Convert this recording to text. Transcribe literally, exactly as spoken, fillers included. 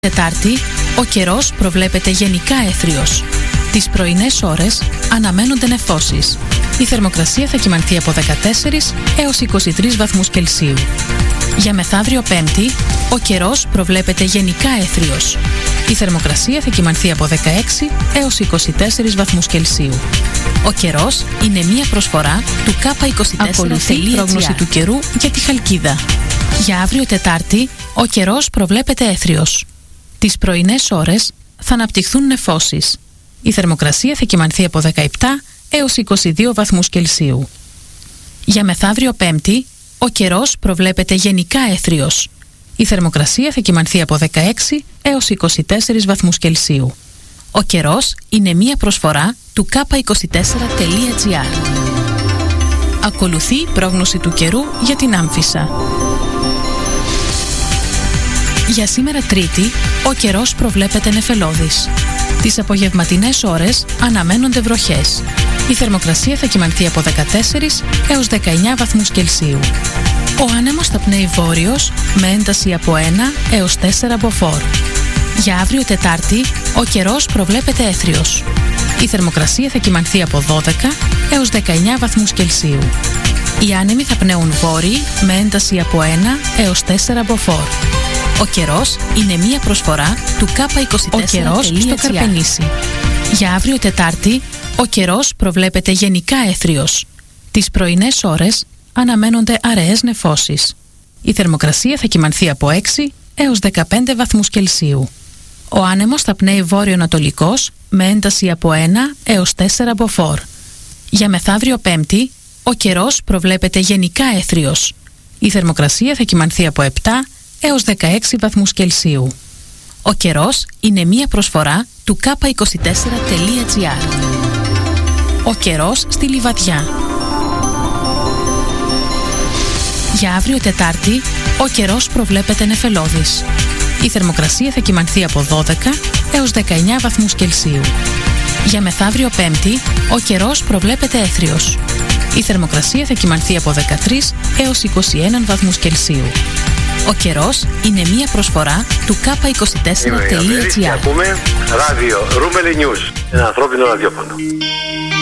Τετάρτη, ο καιρός προβλέπεται γενικά έθριος. Τις πρωινές ώρες αναμένονται νεφώσεις. Η θερμοκρασία θα κυμανθεί από δεκατέσσερις έως είκοσι τρεις βαθμούς Κελσίου. Για μεθαύριο Πέμπτη, ο καιρός προβλέπεται γενικά έθριος. Η θερμοκρασία θα κυμανθεί από δεκαέξι έως είκοσι τέσσερις βαθμούς Κελσίου. Ο καιρός είναι μία προσφορά του κάπα είκοσι τέσσερα. Ακολουθεί η πρόγνωση του καιρού για τη Χαλκίδα. Για αύριο Τετάρτη, ο καιρός προβλέπεται έθριος. Τις πρωινές ώρες θα αναπτυχθούν νεφώσεις. Η θερμοκρασία θα κυμανθεί από δεκαεπτά έως είκοσι δύο βαθμούς Κελσίου. Για μεθαύριο Πέμπτη, ο καιρός προβλέπεται γενικά έθριος. Η θερμοκρασία θα κυμανθεί από δεκαέξι έως είκοσι τέσσερις βαθμούς Κελσίου. Ο καιρός είναι μία προσφορά του κάπα είκοσι τέσσερα τελεία τζι άρ. Ακολουθεί η πρόγνωση του καιρού για την Άμφισσα. Για σήμερα Τρίτη, ο καιρός προβλέπεται νεφελώδης. Τις απογευματινές ώρες αναμένονται βροχές. Η θερμοκρασία θα κυμανθεί από δεκατέσσερις έως δεκαεννιά βαθμούς Κελσίου. Ο άνεμος θα πνέει βόρειος με ένταση από ένα έως τέσσερα μποφόρ. Για αύριο Τετάρτη, ο καιρός προβλέπεται έθριος. Η θερμοκρασία θα κυμανθεί από δώδεκα έως δεκαεννιά βαθμούς Κελσίου. Οι άνεμοι θα πνέουν βόρειοι με ένταση από ένα έως τέσσερα μποφόρ. Ο καιρός είναι μία προσφορά του κάπα είκοσι τέσσερα. Ο καιρός στο Καρπενήσι. Για αύριο Τετάρτη, ο καιρός προβλέπεται γενικά έθριος. Τις πρωινές ώρες αναμένονται αραιές νεφώσεις. Η θερμοκρασία θα κυμανθεί από έξι έως δεκαπέντε βαθμούς Κελσίου. Ο άνεμος θα πνέει βόρειο-ανατολικός με ένταση από ένα έως τέσσερα μποφόρ. Για μεθαύριο Πέμπτη, ο καιρός προβλέπεται γενικά έθριος. Η θερμοκρασία θα κυμανθεί από επτά έως δεκαέξι βαθμούς Κελσίου. Ο καιρός είναι μία προσφορά του κάπα είκοσι τέσσερα τελεία τζι άρ. Ο καιρός στη Λιβαδιά. Για αύριο Τετάρτη, ο καιρός προβλέπεται νεφελώδης. Η θερμοκρασία θα κυμανθεί από δώδεκα έως δεκαεννιά βαθμούς Κελσίου. Για μεθαύριο Πέμπτη, ο καιρός προβλέπεται έθριος. Η θερμοκρασία θα κυμανθεί από δεκατρείς έως είκοσι ένα βαθμούς Κελσίου. Ο καιρός είναι μία προσφορά του κάπα είκοσι τέσσερα τελεία τζι άρ. Ακούμε ράδιο Ρούμελι News, ένα ανθρώπινο ραδιόφωνο.